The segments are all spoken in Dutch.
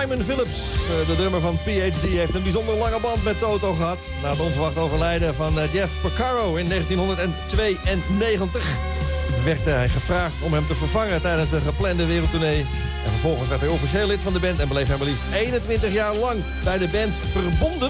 Simon Phillips, de drummer van PhD, heeft een bijzonder lange band met Toto gehad. Na het onverwacht overlijden van Jeff Porcaro in 1992 werd hij gevraagd om hem te vervangen tijdens de geplande wereldtournee. En vervolgens werd hij officieel lid van de band en bleef hij maar liefst 21 jaar lang bij de band verbonden.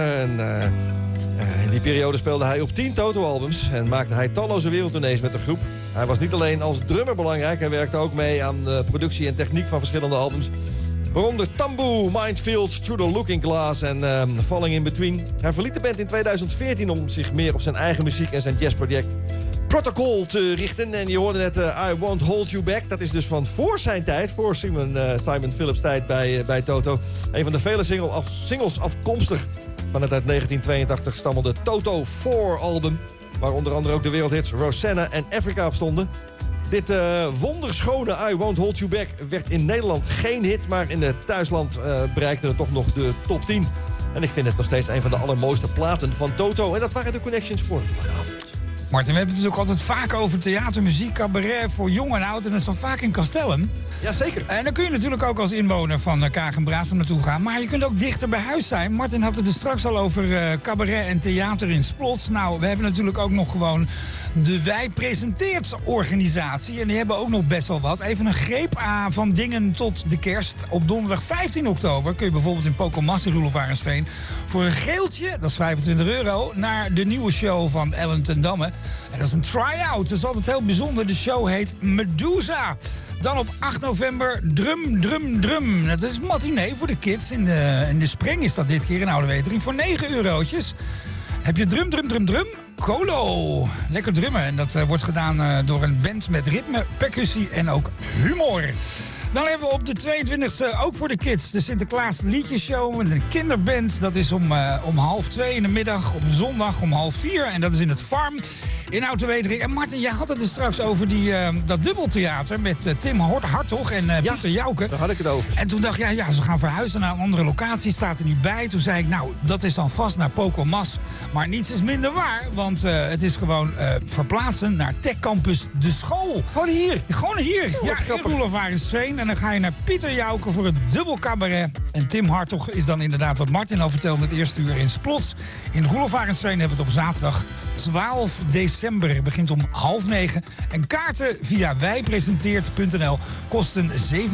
In die periode speelde hij op 10 Toto-albums en maakte hij talloze wereldtournees met de groep. Hij was niet alleen als drummer belangrijk, hij werkte ook mee aan de productie en techniek van verschillende albums. Waaronder Tamboe, Mindfields, Through the Looking Glass en Falling in Between. Hij verliet de band in 2014 om zich meer op zijn eigen muziek en zijn jazzproject Protocol te richten. En je hoorde net I Won't Hold You Back. Dat is dus van voor zijn tijd, voor Simon Phillips tijd bij Toto. Een van de vele singles afkomstig van het uit 1982 stammelde Toto 4-album. Waar onder andere ook de wereldhits Rosanna en Africa op stonden. Dit wonderschone I Won't Hold You Back werd in Nederland geen hit, maar in het thuisland bereikte het toch nog de top 10. En ik vind het nog steeds een van de allermooiste platen van Toto. En dat waren de connections voor vanavond. Martin, we hebben het natuurlijk altijd vaak over theater, muziek, cabaret voor jong en oud. En dat is dan vaak in Castellum. Jazeker. En dan kun je natuurlijk ook als inwoner van Kagen-Braassem naartoe gaan. Maar je kunt ook dichter bij huis zijn. Martin had het er straks al over cabaret en theater in Splots. Nou, we hebben natuurlijk ook nog gewoon de Wij Presenteert organisatie. En die hebben ook nog best wel wat. Even een greep aan van dingen tot de kerst. Op donderdag 15 oktober kun je bijvoorbeeld in Pokelmas in Roelof Arendsveen voor een geeltje, dat is €25, naar de nieuwe show van Ellen ten Damme. En dat is een try-out. Dat is altijd heel bijzonder. De show heet Medusa. Dan op 8 november Drum, Drum, Drum. Dat is matinee voor de kids. In de Spreng is dat dit keer in Oude Wetering voor €9. Heb je drum, drum, drum, drum? Colo. Lekker drummen. En dat wordt gedaan door een band met ritme, percussie en ook humor. Dan hebben we op de 22e ook voor de kids de Sinterklaas liedjesshow met een kinderband. Dat is om 1:30 in de middag, op zondag om 3:30. En dat is in het Farm in Oud-de-Wetering. En Martin, jij had het er straks over dat dubbeltheater met Tim Hartog en Pieter Jouke. Daar had ik het over. En toen dacht ik, ze gaan verhuizen naar een andere locatie, staat er niet bij. Toen zei ik, nou, dat is dan vast naar Pokelmas. Maar niets is minder waar, want het is gewoon verplaatsen naar Tech Campus de School. Gewoon hier? Gewoon hier, in Roelof Arendsveen. En dan ga je naar Pieter Jouke voor het dubbel cabaret. En Tim Hartog is dan inderdaad wat Martin al vertelde het eerste uur in Splots. In Roelof Arendsveen hebben we het op zaterdag 12 december. Begint om 8:30. En kaarten via wijpresenteert.nl kosten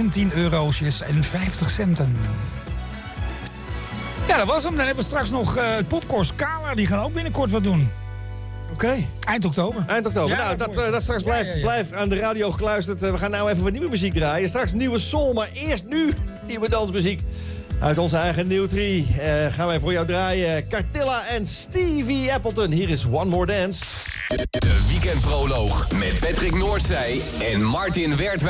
€17,50. Ja, dat was hem. Dan hebben we straks nog het Popcorn Scala. Die gaan ook binnenkort wat doen. Oké. Eind oktober. Eind oktober. Ja, nou, dat straks blijf aan de radio gekluisterd. We gaan nou even wat nieuwe muziek draaien. Straks nieuwe soul, maar eerst nu nieuwe dansmuziek. Uit onze eigen Newtree gaan wij voor jou draaien Cartilla en Stevie Appleton. Hier is One More Dance. De weekendproloog met Patrick Noordzij en Martin Wertwijk.